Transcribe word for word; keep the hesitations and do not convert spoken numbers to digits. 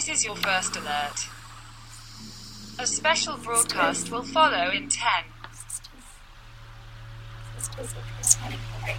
This is your first alert. A special broadcast will follow in ten.